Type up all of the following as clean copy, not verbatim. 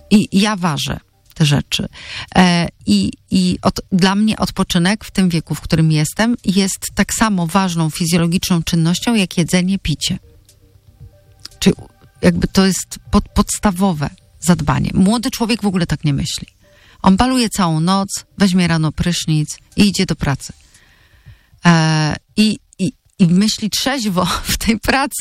I ja ważę te rzeczy. Dla mnie odpoczynek w tym wieku, w którym jestem, jest tak samo ważną fizjologiczną czynnością, jak jedzenie, picie. Czyli jakby to jest podstawowe zadbanie. Młody człowiek w ogóle tak nie myśli. On baluje całą noc, weźmie rano prysznic i idzie do pracy. I myśli trzeźwo w tej pracy.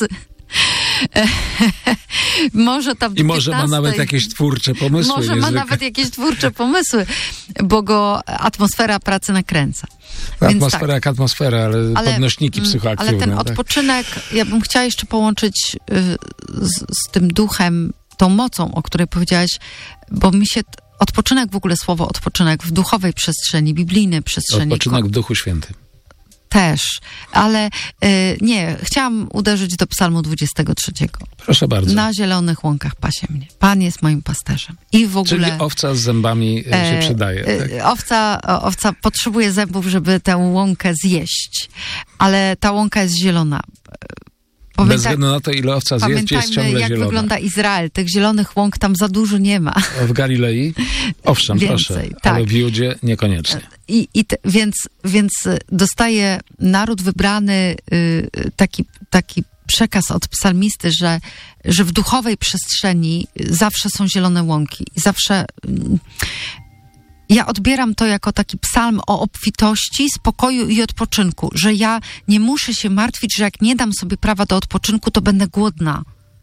Może tam I może ma nawet jakieś twórcze pomysły. Może ma nawet jakieś twórcze pomysły, bo go atmosfera pracy nakręca. Atmosfera tak. Jak atmosfera, ale podnośniki psychoaktywne. Ale ten odpoczynek, ja bym chciała jeszcze połączyć z tym duchem, tą mocą, o której powiedziałaś, bo mi się odpoczynek, w ogóle słowo odpoczynek w duchowej przestrzeni, biblijnej przestrzeni. Odpoczynek w Duchu Świętym. Też, ale nie, chciałam uderzyć do Psalmu 23. Proszę bardzo. Na zielonych łąkach pasie mnie. Pan jest moim pasterzem. I w ogóle... Czyli owca z zębami się przydaje. Tak? Owca potrzebuje zębów, żeby tę łąkę zjeść, ale ta łąka jest zielona. Bez względu na to, ile owca zje, jest ciągle zielona. Jak wygląda Izrael. Tych zielonych łąk tam za dużo nie ma. W Galilei? Owszem, więcej, proszę. Tak. Ale w Judzie niekoniecznie. Więc dostaje naród wybrany taki przekaz od psalmisty, że w duchowej przestrzeni zawsze są zielone łąki. Zawsze... Ja odbieram to jako taki psalm o obfitości, spokoju i odpoczynku, że ja nie muszę się martwić, że jak nie dam sobie prawa do odpoczynku, to będę głodna.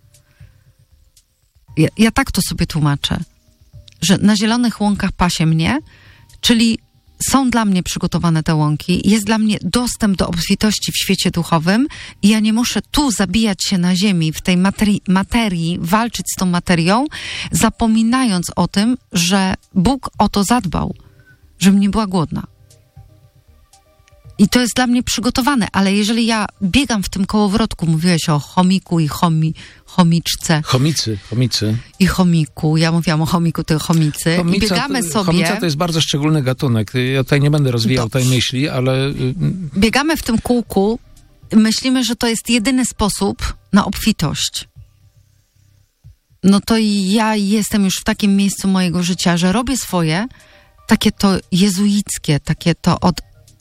Ja tak to sobie tłumaczę, że na zielonych łąkach pasie mnie, czyli są dla mnie przygotowane te łąki, jest dla mnie dostęp do obfitości w świecie duchowym i ja nie muszę tu zabijać się na ziemi, w tej materii, walczyć z tą materią, zapominając o tym, że Bóg o to zadbał, żebym nie była głodna. I to jest dla mnie przygotowane, ale jeżeli ja biegam w tym kołowrotku, mówiłeś o chomiku i chomiczce. Chomicy. I chomiku. Ja mówiłam o chomiku, to chomicy. I biegamy sobie... Chomica to jest bardzo szczególny gatunek. Ja tutaj nie będę rozwijał tej myśli, ale... Biegamy w tym kółku, myślimy, że to jest jedyny sposób na obfitość. No to ja jestem już w takim miejscu mojego życia, że robię swoje, takie to jezuickie, takie to od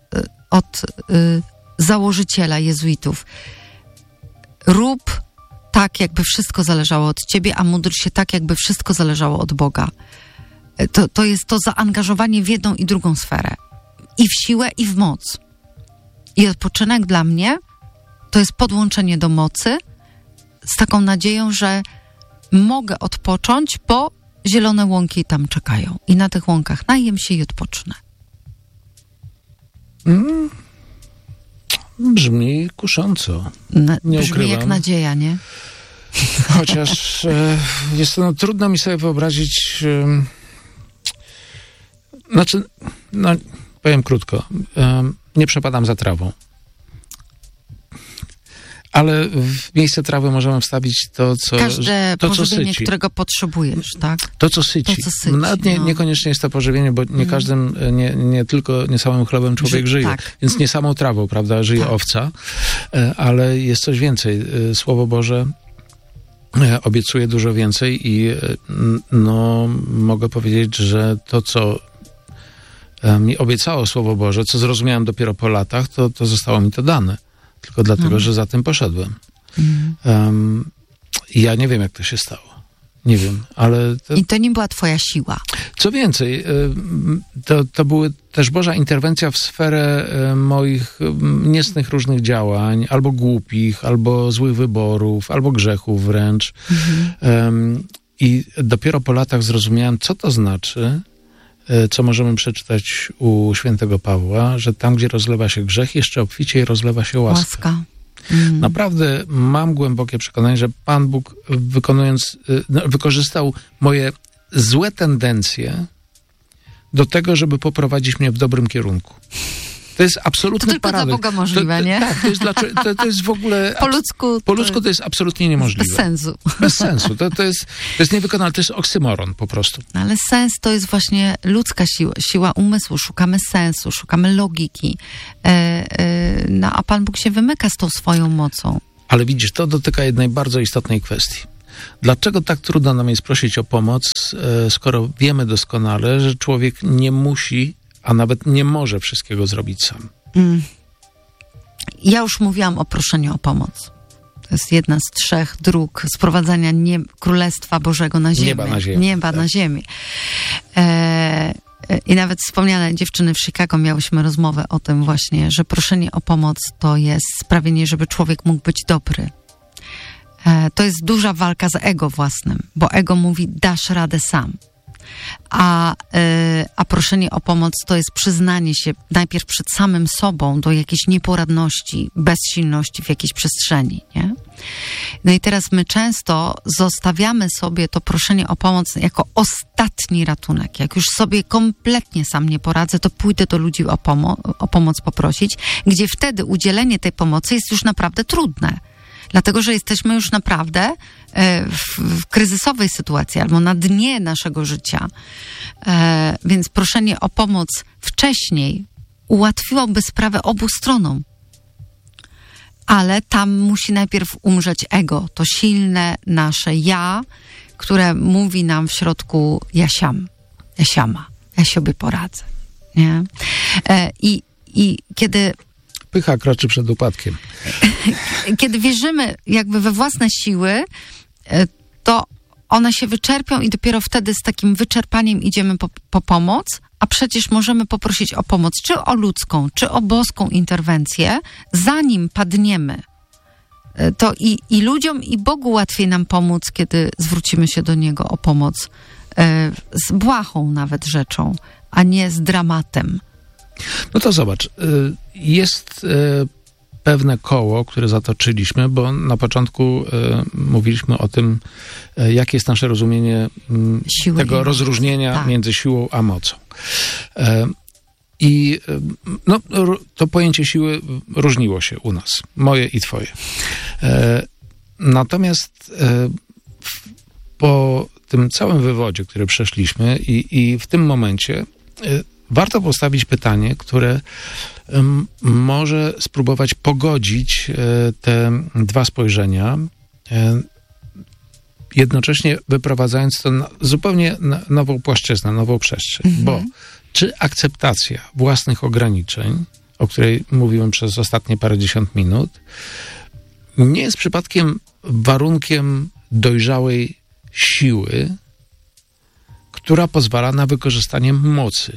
założyciela jezuitów. Rób tak, jakby wszystko zależało od ciebie, a módl się tak, jakby wszystko zależało od Boga. To jest to zaangażowanie w jedną i drugą sferę. I w siłę, i w moc. I odpoczynek dla mnie to jest podłączenie do mocy z taką nadzieją, że mogę odpocząć, bo zielone łąki tam czekają. I na tych łąkach najem się i odpocznę. Brzmi kusząco. Nie brzmi ukrywam. Jak nadzieja, nie? Chociaż jest to trudno mi sobie wyobrazić. Powiem krótko. Nie przepadam za trawą. Ale w miejsce trawy możemy wstawić to, co pożywienie, syci. Którego potrzebujesz, tak? To, co syci. Nawet niekoniecznie jest to pożywienie, bo nie każdym, nie samym chlebem człowiek żyje. Tak. Więc nie samą trawą, prawda, żyje owca, ale jest coś więcej. Słowo Boże obiecuje dużo więcej i mogę powiedzieć, że to, co mi obiecało Słowo Boże, co zrozumiałem dopiero po latach, to zostało mi to dane. Tylko dlatego, że za tym poszedłem. Ja nie wiem, jak to się stało. Nie wiem, ale... I to nie była twoja siła. Co więcej, to była też Boża interwencja w sferę moich niecnych różnych działań, albo głupich, albo złych wyborów, albo grzechów wręcz. I dopiero po latach zrozumiałem, co to znaczy, co możemy przeczytać u świętego Pawła, że tam, gdzie rozlewa się grzech, jeszcze obficiej rozlewa się łaska. Naprawdę mam głębokie przekonanie, że Pan Bóg wykorzystał moje złe tendencje do tego, żeby poprowadzić mnie w dobrym kierunku. To jest absolutny paradoks. To tylko dla Boga możliwe, nie? Tak, to jest w ogóle... Po ludzku to jest absolutnie niemożliwe. Bez sensu. Bez sensu. To jest niewykonalne, to jest oksymoron po prostu. Ale sens to jest właśnie ludzka siła umysłu. Szukamy sensu, szukamy logiki. A Pan Bóg się wymyka z tą swoją mocą. Ale widzisz, to dotyka jednej bardzo istotnej kwestii. Dlaczego tak trudno nam jest prosić o pomoc, skoro wiemy doskonale, że człowiek nie musi, a nawet nie może wszystkiego zrobić sam? Ja już mówiłam o proszeniu o pomoc. To jest jedna z 3 dróg sprowadzania Królestwa Bożego na ziemię. Nieba na ziemię. I nawet wspomniane dziewczyny w Chicago miałyśmy rozmowę o tym właśnie, że proszenie o pomoc to jest sprawienie, żeby człowiek mógł być dobry. To jest duża walka z ego własnym, bo ego mówi, dasz radę sam. A proszenie o pomoc to jest przyznanie się najpierw przed samym sobą do jakiejś nieporadności, bezsilności w jakiejś przestrzeni, nie? No i teraz my często zostawiamy sobie to proszenie o pomoc jako ostatni ratunek. Jak już sobie kompletnie sam nie poradzę, to pójdę do ludzi o pomoc poprosić, gdzie wtedy udzielenie tej pomocy jest już naprawdę trudne. Dlatego, że jesteśmy już naprawdę w kryzysowej sytuacji albo na dnie naszego życia. Więc proszenie o pomoc wcześniej ułatwiłoby sprawę obu stronom. Ale tam musi najpierw umrzeć ego, to silne nasze ja, które mówi nam w środku ja sobie poradzę. Nie? I kiedy... Pycha kroczy przed upadkiem. Kiedy wierzymy jakby we własne siły, to one się wyczerpią i dopiero wtedy z takim wyczerpaniem idziemy po pomoc, a przecież możemy poprosić o pomoc, czy o ludzką, czy o boską interwencję, zanim padniemy. To i ludziom, i Bogu łatwiej nam pomóc, kiedy zwrócimy się do Niego o pomoc z błahą nawet rzeczą, a nie z dramatem. No to zobacz, jest pewne koło, które zatoczyliśmy, bo na początku mówiliśmy o tym, jakie jest nasze rozumienie siły tego rozróżnienia między siłą a mocą. I no, to pojęcie siły różniło się u nas, moje i twoje. Natomiast po tym całym wywodzie, który przeszliśmy i w tym momencie warto postawić pytanie, które może spróbować pogodzić te dwa spojrzenia, jednocześnie wyprowadzając to na zupełnie nową płaszczyznę, nową przestrzeń. Bo czy akceptacja własnych ograniczeń, o której mówiłem przez ostatnie parędziesiąt minut, nie jest przypadkiem warunkiem dojrzałej siły, która pozwala na wykorzystanie mocy?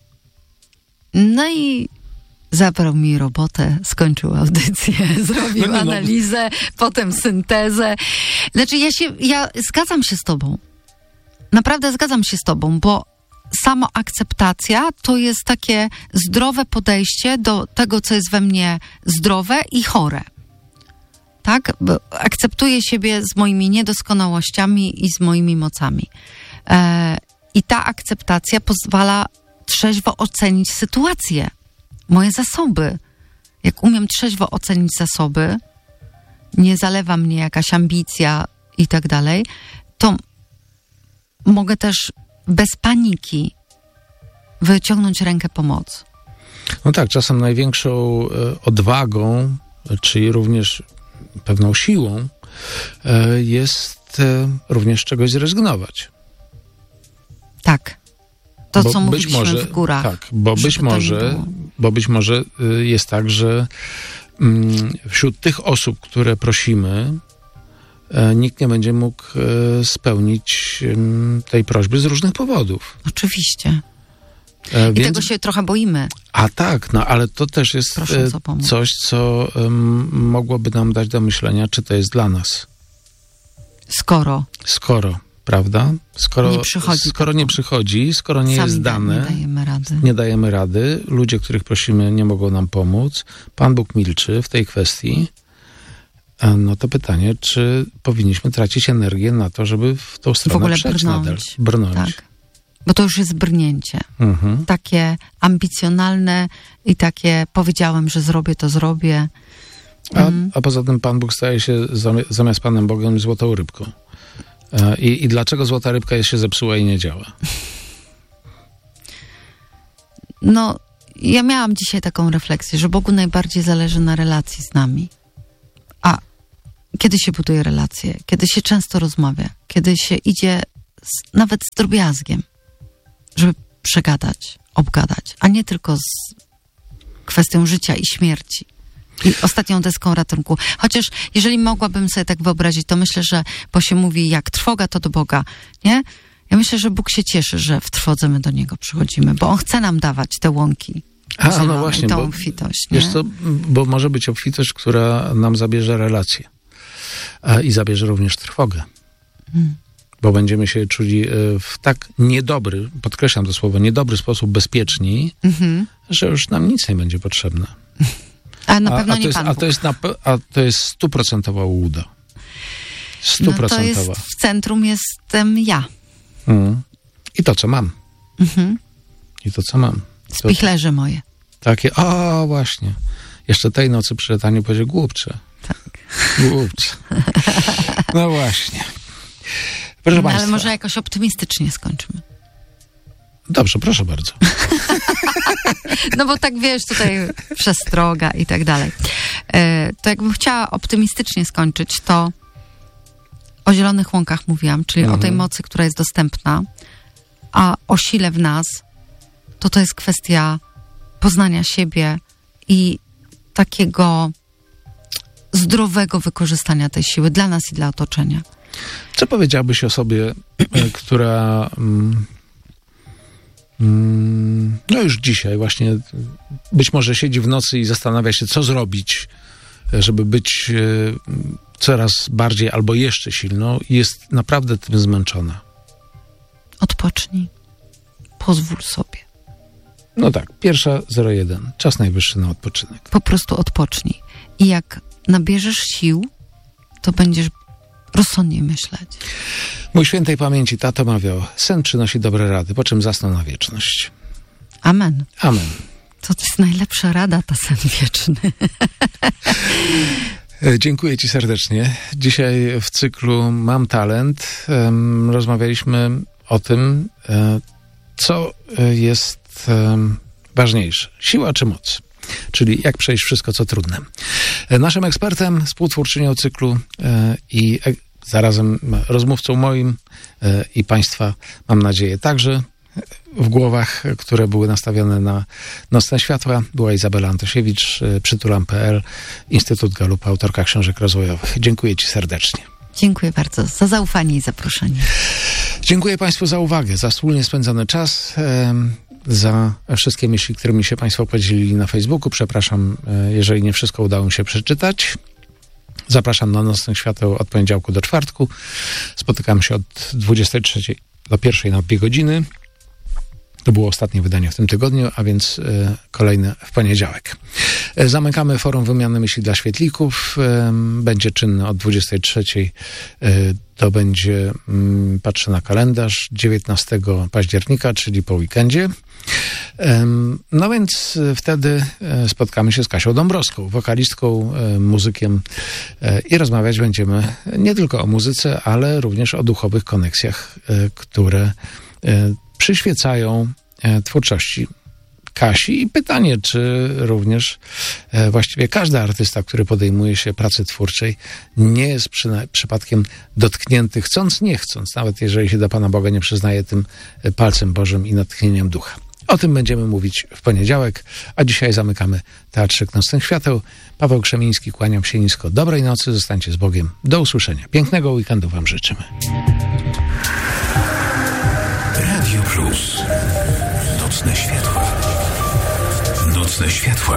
No i zabrał mi robotę, skończył audycję, zrobił analizę, potem syntezę. Znaczy ja zgadzam się z tobą. Naprawdę zgadzam się z tobą, bo samoakceptacja to jest takie zdrowe podejście do tego, co jest we mnie zdrowe i chore. Tak? Bo akceptuję siebie z moimi niedoskonałościami i z moimi mocami. I ta akceptacja pozwala trzeźwo ocenić sytuację, moje zasoby. Jak umiem trzeźwo ocenić zasoby, nie zalewa mnie jakaś ambicja i tak dalej, to mogę też bez paniki wyciągnąć rękę pomocy. No tak, czasem największą odwagą, czyli również pewną siłą jest również czegoś zrezygnować. Tak. To, co mówiliśmy w górach. Tak, bo być może jest tak, że wśród tych osób, które prosimy, nikt nie będzie mógł spełnić tej prośby z różnych powodów. Oczywiście. I tego się trochę boimy. A tak, no ale to też jest coś, co mogłoby nam dać do myślenia, czy to jest dla nas. Skoro, prawda? Skoro nie przychodzi, skoro nie jest dane, nie dajemy rady, ludzie, których prosimy, nie mogą nam pomóc, Pan Bóg milczy w tej kwestii, no to pytanie, czy powinniśmy tracić energię na to, żeby w tą stronę przejść nadal, brnąć. Tak. Bo to już jest brnięcie. Takie ambicjonalne i takie powiedziałem, że zrobię, to zrobię. A poza tym Pan Bóg staje się zamiast Panem Bogiem złotą rybką. I dlaczego złota rybka się zepsuła i nie działa? No, ja miałam dzisiaj taką refleksję, że Bogu najbardziej zależy na relacji z nami. kiedy się buduje relacje, kiedy się często rozmawia, kiedy się idzie nawet z drobiazgiem, żeby przegadać, obgadać, a nie tylko z kwestią życia i śmierci. I ostatnią deską ratunku. Chociaż jeżeli mogłabym sobie tak wyobrazić, to myślę, że, bo się mówi, jak trwoga, to do Boga, nie? Ja myślę, że Bóg się cieszy, że w trwodze my do Niego przychodzimy, bo On chce nam dawać te łąki. No właśnie, tą bo, obfitość. Nie? Wiesz co, bo może być obfitość, która nam zabierze relacje. I zabierze również trwogę. Bo będziemy się czuli w tak niedobry, podkreślam to słowo, niedobry sposób bezpieczni, że już nam nic nie będzie potrzebne. A na pewno nie Pan Bóg. A to jest 100% ułuda. 100%. No to jest, w centrum jestem ja. I to, co mam. I to, co mam. Spichlerze moje. Takie, właśnie. Jeszcze tej nocy przy letaniu powiedział, głupcze. Tak. Głupcze. No właśnie. Proszę Państwa. Ale może jakoś optymistycznie skończymy. Dobrze, proszę bardzo. No bo tak wiesz, tutaj przestroga i tak dalej. To jakbym chciała optymistycznie skończyć, to o zielonych łąkach mówiłam, czyli o tej mocy, która jest dostępna, a o sile w nas, to jest kwestia poznania siebie i takiego zdrowego wykorzystania tej siły dla nas i dla otoczenia. Co powiedziałbyś osobie, która no już dzisiaj właśnie być może siedzi w nocy i zastanawia się, co zrobić, żeby być coraz bardziej albo jeszcze silną i jest naprawdę tym zmęczona? Odpocznij. Pozwól sobie. No tak, 1:01. Czas najwyższy na odpoczynek. Po prostu odpocznij. I jak nabierzesz sił, to będziesz rozsądniej myśleć. Mój świętej pamięci tato mawiał, sen przynosi dobre rady, po czym zasnął na wieczność. Amen. Amen. To jest najlepsza rada, ta sen wieczny. Dziękuję Ci serdecznie. Dzisiaj w cyklu Mam Talent rozmawialiśmy o tym, co jest ważniejsze. Siła czy moc? Czyli jak przejść wszystko, co trudne. Naszym ekspertem, współtwórczynią cyklu i zarazem rozmówcą moim i Państwa, mam nadzieję, także w głowach, które były nastawione na nocne światła, była Izabela Antosiewicz, Przytulam.pl, Instytut Galupa, autorka książek rozwojowych. Dziękuję Ci serdecznie. Dziękuję bardzo za zaufanie i zaproszenie. Dziękuję Państwu za uwagę, za wspólnie spędzony czas, za wszystkie myśli, którymi się Państwo podzielili na Facebooku. Przepraszam, jeżeli nie wszystko udało mi się przeczytać. Zapraszam na Nocnych Świateł od poniedziałku do czwartku. Spotykam się od 23 do 1 na 2 godziny. To było ostatnie wydanie w tym tygodniu, a więc kolejne w poniedziałek. Zamykamy forum wymiany myśli dla świetlików. Będzie czynne od 23. To będzie, patrzę na kalendarz, 19 października, czyli po weekendzie. No więc wtedy spotkamy się z Kasią Dąbrowską, wokalistką, muzykiem i rozmawiać będziemy nie tylko o muzyce, ale również o duchowych koneksjach, które przyświecają twórczości Kasi. I pytanie, czy również właściwie każdy artysta, który podejmuje się pracy twórczej, nie jest przypadkiem dotknięty chcąc, nie chcąc, nawet jeżeli się do Pana Boga nie przyznaje, tym palcem Bożym i natchnieniem ducha. O tym będziemy mówić w poniedziałek, a dzisiaj zamykamy Teatrzyk Nocnych Świateł. Paweł Krzemiński, kłaniam się nisko. Dobrej nocy, zostańcie z Bogiem. Do usłyszenia. Pięknego weekendu Wam życzymy. Radio Plus. Nocne światła. Nocne światła.